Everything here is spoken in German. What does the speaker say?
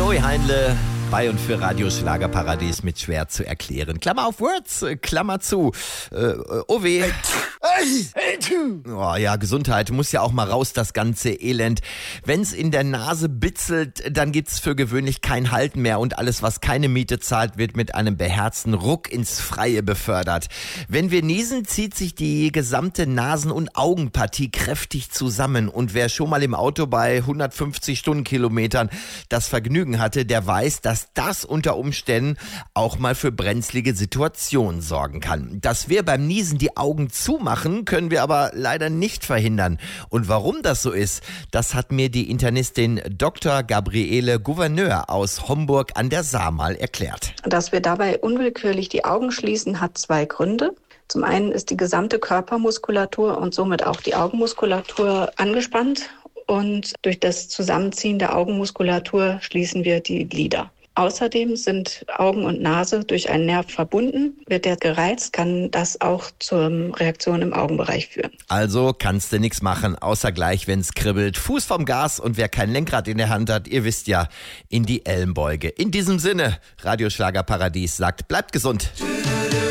Zoe Heinle bei und für Radio Schlagerparadies mit schwer zu erklären. Klammer auf Words, Klammer zu. Oh weh. Oh ja, Gesundheit muss ja auch mal raus, das ganze Elend. Wenn's in der Nase bitzelt, dann gibt's für gewöhnlich kein Halten mehr und alles, was keine Miete zahlt, wird mit einem beherzten Ruck ins Freie befördert. Wenn wir niesen, zieht sich die gesamte Nasen- und Augenpartie kräftig zusammen und wer schon mal im Auto bei 150 Stundenkilometern das Vergnügen hatte, der weiß, dass das unter Umständen auch mal für brenzlige Situationen sorgen kann. Dass wir beim Niesen die Augen zumachen, können wir aber leider nicht verhindern. Und warum das so ist, das hat mir die Internistin Dr. Gabriele Gouverneur aus Homburg an der Saar mal erklärt. Dass wir dabei unwillkürlich die Augen schließen, hat zwei Gründe. Zum einen ist die gesamte Körpermuskulatur und somit auch die Augenmuskulatur angespannt und durch das Zusammenziehen der Augenmuskulatur schließen wir die Lider. Außerdem sind Augen und Nase durch einen Nerv verbunden. Wird der gereizt, kann das auch zur Reaktion im Augenbereich führen. Also kannst du nichts machen, außer gleich, wenn's kribbelt. Fuß vom Gas und wer kein Lenkrad in der Hand hat, ihr wisst ja, in die Ellenbeuge. In diesem Sinne, Radio Schlagerparadies sagt, bleibt gesund.